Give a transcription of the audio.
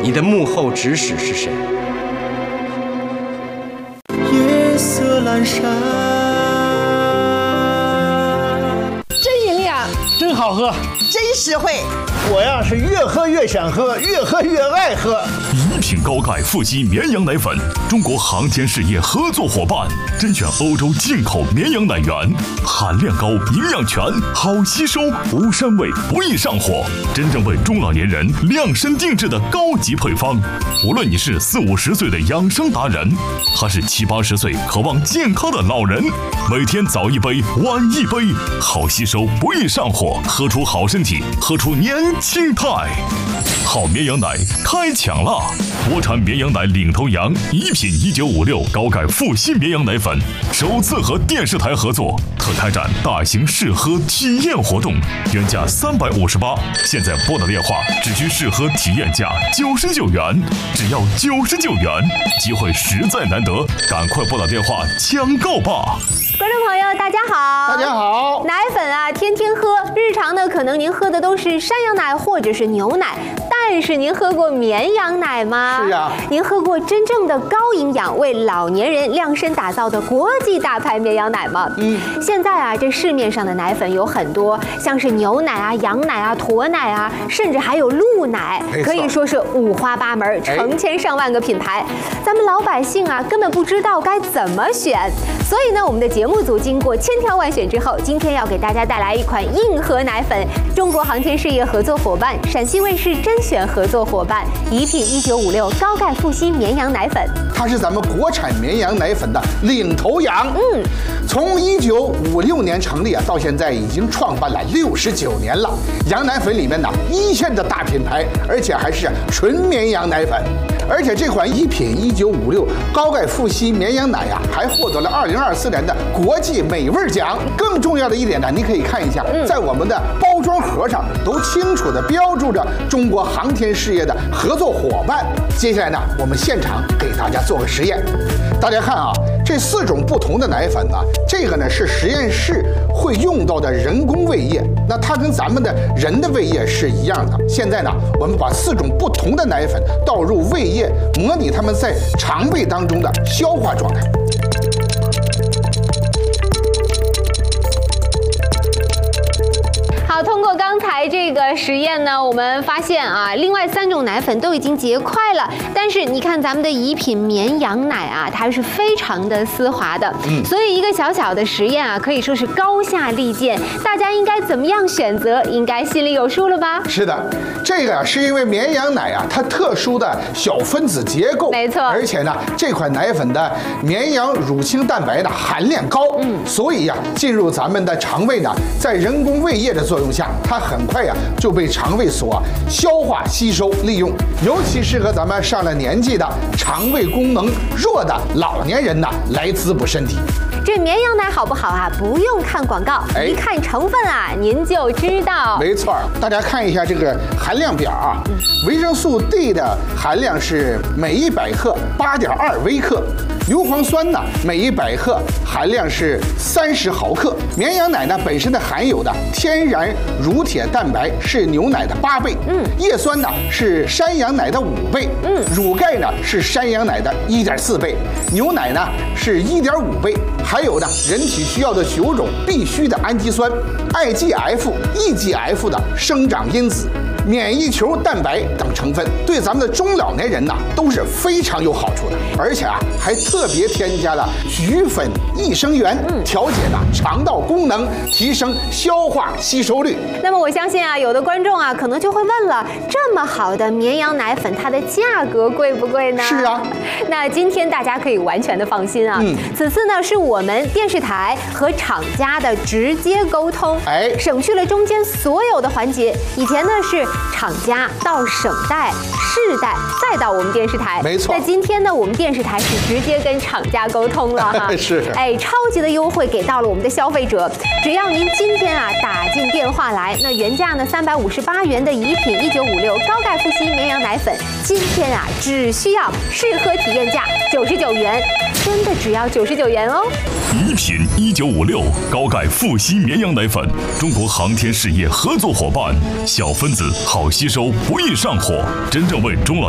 你的幕后指使是谁？ 夜色阑珊， 真营养， 真好喝， 真实惠。 我呀是越喝越想喝，越喝越爱喝。 一品高钙富硒绵羊奶粉，中国航天事业合作伙伴，甄选欧洲进口绵羊奶源，含量高，营养全，好吸收，无膻味，不易上火，真正为中老年人量身定制的高级配方。无论你是40、50岁的养生达人，还是70、80岁渴望健康的老人，每天早一杯，晚一杯，好吸收，不易上火，喝出好身体，喝出年轻态。好绵羊奶开抢啦！国产绵羊奶领头羊，一品1956高钙富硒绵羊奶粉，首次和电视台合作，特开展大型试喝体验活动，原价358，现在拨打电话只需试喝体验价99元，只要99元，机会实在难得，赶快拨打电话抢购吧！ 观众朋友，大家好！ 大家好。 奶粉啊，天天喝，日常呢可能您喝的都是山羊奶或者是牛奶，但是您喝过绵羊奶吗？ 是啊。 您喝过真正的高营养、为老年人量身打造的国际大牌绵羊奶吗？现在啊，这市面上的奶粉有很多，像是牛奶啊、羊奶啊、驼奶啊，甚至还有鹿奶，可以说是五花八门，成千上万个品牌。咱们老百姓啊，根本不知道该怎么选，所以呢，我们的节目组经过千挑万选之后，今天要给大家带来一款硬核奶粉，中国航天事业合作伙伴、陕西卫视甄选合作伙伴，一品1956高钙富硒绵羊奶粉。 它是咱们国产绵羊奶粉的领头羊。从1956年成立啊，到现在已经创办了69年了。羊奶粉里面呢，一线的大品牌，而且还是纯绵羊奶粉。而且这款一品1956高钙富硒绵羊奶呀，还获得了2024年的国际美味奖。更重要的一点呢，你可以看一下，在我们的包装盒上都清楚地标注着中国航天事业的合作伙伴。接下来呢，我们现场给大家做个实验。大家看啊，这4种不同的奶粉呢，这个呢是实验室会用到的人工胃液，那它跟咱们的人的胃液是一样的。现在呢，我们把4种不同的奶粉倒入胃液，模拟它们在肠胃当中的消化状态。 好，通过刚才这个实验呢，我们发现啊，另外3种奶粉都已经结块了，但是你看咱们的一品绵羊奶啊，它是非常的丝滑的，所以一个小小的实验啊，可以说是高下立见。大家应该怎么样选择，应该心里有数了吧？ 是的，这个是因为绵羊奶啊，它特殊的小分子结构， 没错， 而且呢，这款奶粉的绵羊乳清蛋白的含量高，所以呀，进入咱们的肠胃呢，在人工胃液的作用下，它很快呀就被肠胃所消化吸收利用，尤其适合咱们上了年纪的肠胃功能弱的老年人呢来滋补身体。 这绵羊奶好不好啊？不用看广告，一看成分啊，您就知道。 没错，大家看一下这个含量表啊，维生素 D 的含量是每100克8.2微克，硫磺酸呢每100克含量是30毫克。绵羊奶呢本身的含有的天然乳铁蛋白是牛奶的8倍，叶酸呢是山羊奶的5倍，乳钙呢是山羊奶的1.4倍，牛奶呢是1.5倍。还有呢，人体需要的9种必需的氨基酸、IGF、EGF 的生长因子、免疫球蛋白等成分，对咱们的中老年人呢都是非常有好处的。而且啊，还特别添加了菊粉益生元，调节呢肠道功能，提升消化吸收率。 那么我相信啊，有的观众啊可能就会问了，这么好的绵羊奶粉，它的价格贵不贵呢？ 是啊， 那今天大家可以完全的放心啊。此次呢是我们电视台和厂家的直接沟通，省去了中间所有的环节。以前呢是厂家到省代、市代，再到我们电视台。 没错。 那今天呢，我们电视台是直接跟厂家沟通了哈。 是。 超级的优惠给到了我们的消费者，只要您今天啊打进电话来，那原价呢358元的一品1956高钙富硒绵羊奶粉，今天啊只需要试喝体验价99元，真的只要99元哦。 一品1956高钙富硒绵羊奶粉，中国航天事业合作伙伴，小分子好吸收，不易上火，真正为中老